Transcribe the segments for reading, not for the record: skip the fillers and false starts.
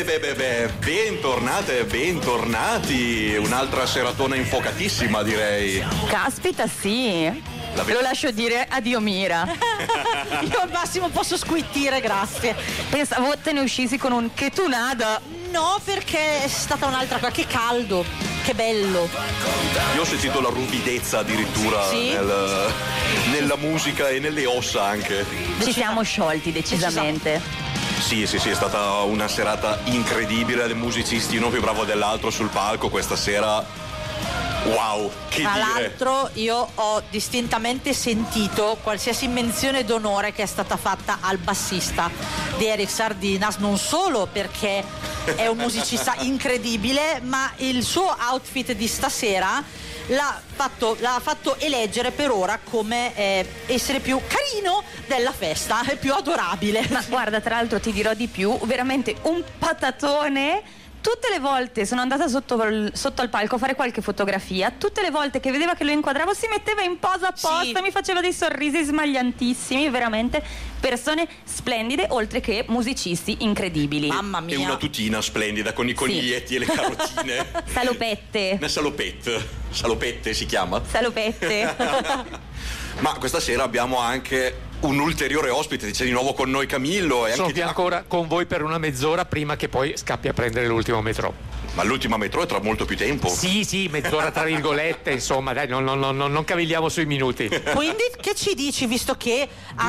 bentornate, bentornati. Un'altra seratona infuocatissima, direi. Caspita, sì. Lo lascio dire a Dio Mira. Io al massimo posso squittire, grazie. Pensavo te ne uscissi con un che tu nada. No, perché è stata un'altra cosa. Che caldo, che bello. Io ho sentito la ruvidezza addirittura, sì? nella musica e nelle ossa anche. Ci siamo sciolti decisamente. Sì, è stata una serata incredibile, dei musicisti uno più bravo dell'altro sul palco questa sera. Wow, che Tra dire. l'altro io ho distintamente sentito qualsiasi menzione d'onore che è stata fatta al bassista di Eric Sardinas, non solo perché è un musicista incredibile, ma il suo outfit di stasera l'ha fatto eleggere per ora come essere più carino della festa, più adorabile. Ma guarda, tra l'altro ti dirò di più, veramente un patatone. Tutte le volte sono andata sotto al palco a fare qualche fotografia, tutte le volte che vedeva che lo inquadravo si metteva in posa apposta, sì. Mi faceva dei sorrisi smagliantissimi, veramente persone splendide, oltre che musicisti incredibili. Mamma mia. E una tutina splendida con i coniglietti e le carotine. Salopette. Una salopette si chiama? Salopette. Ma questa sera abbiamo anche un ulteriore ospite, c'è di nuovo con noi Camillo. Sono qui ancora con voi per una mezz'ora prima che poi scappi a prendere l'ultimo metro. Ma l'ultima metro è tra molto più tempo. Sì, mezz'ora tra virgolette, insomma, dai, non cavigliamo sui minuti. Quindi che ci dici, visto che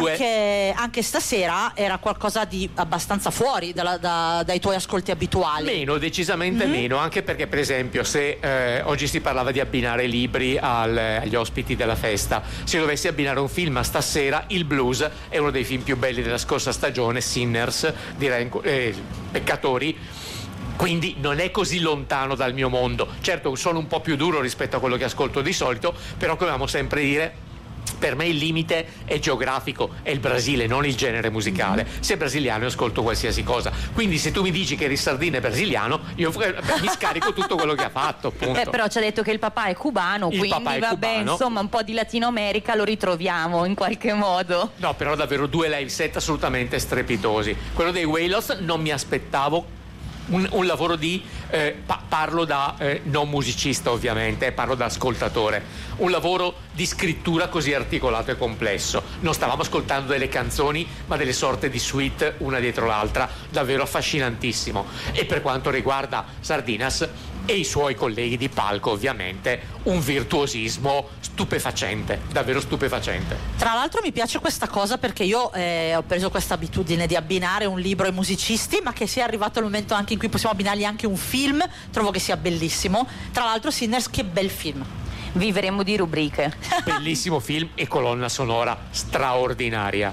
anche stasera era qualcosa di abbastanza fuori dai tuoi ascolti abituali? Decisamente meno, anche perché per esempio se oggi si parlava di abbinare libri agli ospiti della festa, se dovessi abbinare un film a stasera, il blues è uno dei film più belli della scorsa stagione, Sinners, direi Peccatori. Quindi non è così lontano dal mio mondo. Certo, sono un po' più duro rispetto a quello che ascolto di solito, però come amo sempre dire, per me il limite è geografico, è il Brasile, non il genere musicale. Se è brasiliano ascolto qualsiasi cosa. Quindi se tu mi dici che Eric Sardina è brasiliano, io mi scarico tutto quello che ha fatto, appunto. Però ci ha detto che il papà è cubano, quindi vabbè, insomma, un po' di Latino America lo ritroviamo in qualche modo. No, però davvero 2 live set assolutamente strepitosi. Quello dei Wailers non mi aspettavo un lavoro di parlo da non musicista, ovviamente, parlo da ascoltatore, un lavoro di scrittura così articolato e complesso. Non stavamo ascoltando delle canzoni, ma delle sorte di suite una dietro l'altra, davvero affascinantissimo. E per quanto riguarda Sardinas e i suoi colleghi di palco, ovviamente un virtuosismo stupefacente, davvero stupefacente. Tra l'altro mi piace questa cosa perché io ho preso questa abitudine di abbinare un libro ai musicisti, ma che sia arrivato il momento anche in cui possiamo abbinargli anche un film, trovo che sia bellissimo. Tra l'altro Sinners, che bel film. Vivremo di rubriche. Bellissimo film e colonna sonora straordinaria.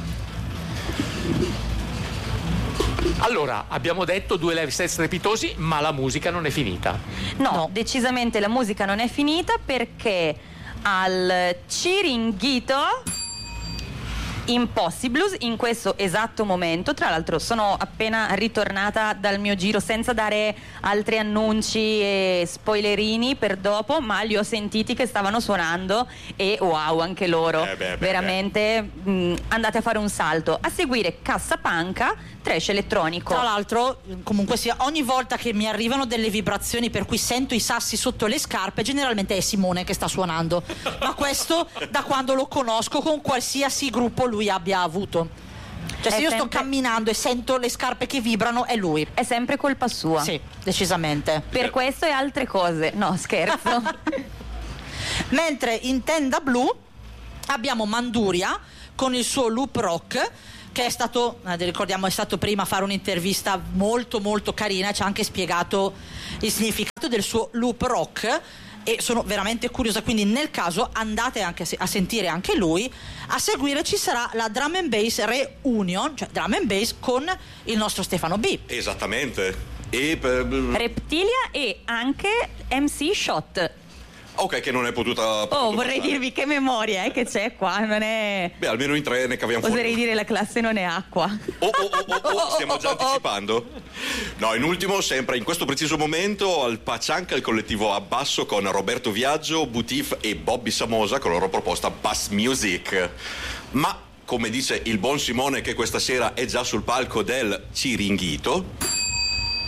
Allora, abbiamo detto 2 live set strepitosi, ma la musica non è finita. No, decisamente la musica non è finita, perché al Ciringhito Impossibles in questo esatto momento, tra l'altro sono appena ritornata dal mio giro senza dare altri annunci e spoilerini per dopo, ma li ho sentiti che stavano suonando e wow, anche loro veramente andate a fare un salto. A seguire Cassapanca, trash elettronico. Tra l'altro, comunque sia, ogni volta che mi arrivano delle vibrazioni per cui sento i sassi sotto le scarpe, generalmente è Simone che sta suonando, ma questo da quando lo conosco, con qualsiasi gruppo lui abbia avuto. Cioè, se io sto camminando e sento le scarpe che vibrano, è lui. È sempre colpa sua. Sì, decisamente. Per questo e altre cose. No, scherzo. Mentre in tenda blu abbiamo Manduria con il suo loop rock, che è stato, ricordiamo, è stato prima a fare un'intervista molto molto carina, ci ha anche spiegato il significato del suo loop rock e sono veramente curiosa, quindi nel caso andate anche a sentire anche lui. A seguire ci sarà la Drum and Bass Reunion, cioè Drum and Bass con il nostro Stefano B. Esattamente. Reptilia e anche MC Shot. Ok, che non è potuta vorrei dirvi che memoria che c'è qua, non è... Beh, almeno in 3 ne caviamo fuori. Oserei dire la classe non è acqua. Stiamo già anticipando. No, in ultimo, sempre in questo preciso momento, al Pacianca il collettivo a basso con Roberto Viaggio, Butif e Bobby Samosa con la loro proposta Bass Music. Ma, come dice il buon Simone che questa sera è già sul palco del Ciringhito,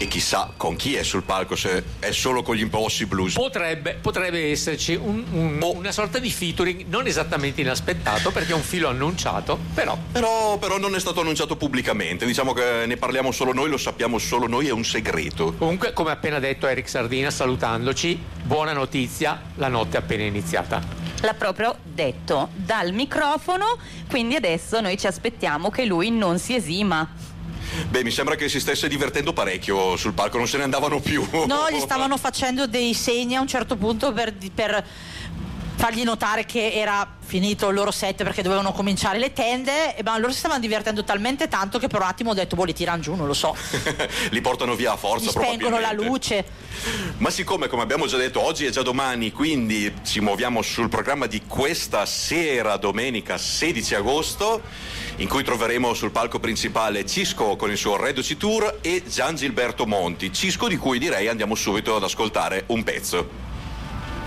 E chissà con chi è sul palco, se è solo con gli Impossible Blues. Potrebbe esserci una sorta di featuring non esattamente inaspettato, perché è un filo annunciato, però non è stato annunciato pubblicamente, diciamo che ne parliamo solo noi, lo sappiamo solo noi, è un segreto. Comunque, come appena detto Eric Sardina salutandoci, buona notizia, la notte è appena iniziata. L'ha proprio detto dal microfono, quindi adesso noi ci aspettiamo che lui non si esima. Beh, mi sembra che si stesse divertendo parecchio sul palco, non se ne andavano più. No, gli stavano facendo dei segni a un certo punto per fargli notare che era finito il loro set, perché dovevano cominciare le tende, ma loro si stavano divertendo talmente tanto che per un attimo ho detto li tirano giù, non lo so. Li portano via a forza, gli spengono la probabilmente. luce. Ma siccome, come abbiamo già detto, oggi è già domani, quindi ci muoviamo sul programma di questa sera, domenica 16 agosto, in cui troveremo sul palco principale Cisco con il suo Reduci Tour e Gian Gilberto Monti. Cisco di cui direi andiamo subito ad ascoltare un pezzo.